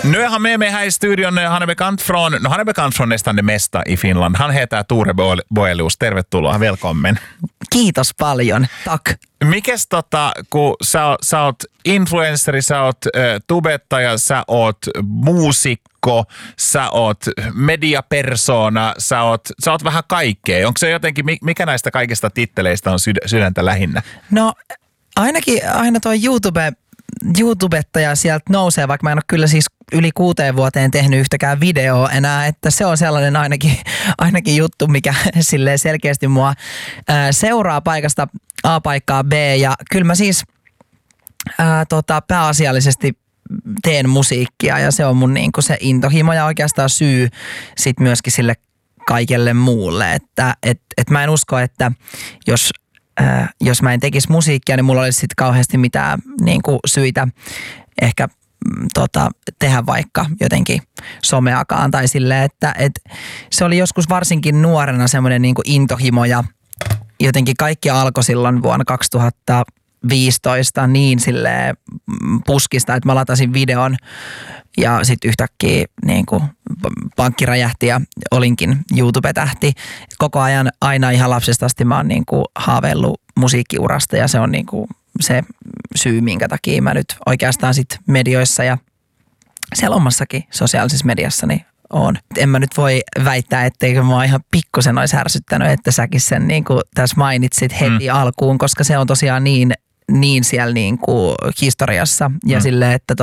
Nu är han med mig här i studion. Han är bekant från nästan det mesta i Finland. Han heter Tore Boelius. Tervetuloa, välkommen. Kiitos paljon, tack. Mikäs kun sä oot influenceri, sä oot tubettaja, sä oot muusikko, sä oot mediapersona, sä oot vähän kaikkea. Onko se jotenkin, mikä näistä kaikista titteleistä on sydäntä lähinnä? No ainakin aina tuo YouTubettaja sieltä nousee, vaikka mä en ole kyllä siis yli 6 vuoteen tehnyt yhtäkään videoa enää, että se on sellainen ainakin juttu, mikä silleen selkeästi mua seuraa paikasta A paikkaa B, ja kyllä mä siis pääasiallisesti teen musiikkia, ja se on mun niinku se intohimo ja oikeastaan syy sit myöskin sille kaikelle muulle, että mä en usko, että jos mä en tekisi musiikkia, niin mulla olisi sit kauheasti mitään niinku syitä ehkä tehdä vaikka jotenkin someakaan tai silleen, että se oli joskus varsinkin nuorena semmoinen niinku intohimo, ja jotenkin kaikki alkoi silloin vuonna 2015 niin silleen puskista, että mä latasin videon ja sitten yhtäkkiä niinku pankki räjähti ja olinkin YouTube-tähti. Koko ajan aina ihan lapsesta asti mä oon niinku haaveillut musiikkiurasta, ja se on niinku se syy, minkä takia mä nyt oikeastaan sit medioissa ja siellä omassakin sosiaalisessa mediassa niin on. En mä nyt voi väittää, etteikö mä ihan pikkusen olisi härsyttänyt, että säkin sen niinku tässä mainitsit heti alkuun, koska se on tosiaan niin siellä niinku historiassa ja silleen, että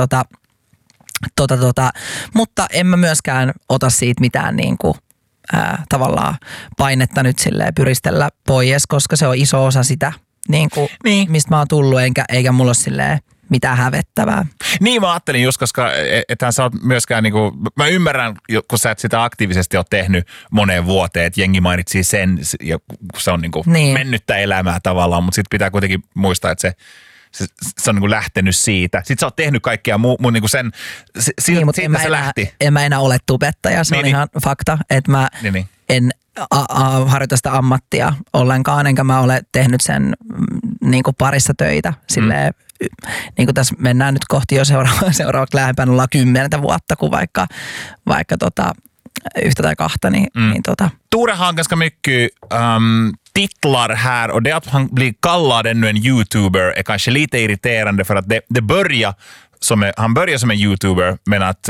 mutta en mä myöskään ota siitä mitään niinku tavallaan painetta nyt silleen pyristellä pois, koska se on iso osa sitä niin. Mistä mä oon tullut, eikä mulla ole silleen mitään hävettävää. Niin mä ajattelin just, koska ethän sä oot myöskään niinku, mä ymmärrän, kun sä et sitä aktiivisesti ole tehnyt moneen vuoteen, että jengi mainitsi sen, ja se on niinku mennyttä elämää tavallaan, mutta sit pitää kuitenkin muistaa, että se on niinku lähtenyt siitä. Sitten sä oot tehnyt kaikkea niinku sen, siitä se lähti. En mä enää ole tubettaja, se on ihan fakta, että mä en harjoita sitä ammattia ollenkaan, enkä mä ole tehnyt sen niinku parissa töitä. Silleen, niinku tässä mennään nyt kohti jo seuraavaksi lähempänä, ollaan 10 vuotta kuin vaikka 1 tai 2. Tore har ganska mycket titlar här, och det att han blir kallad ännu en YouTuber är kanske lite irriterande, för att han börjar som en YouTuber, men att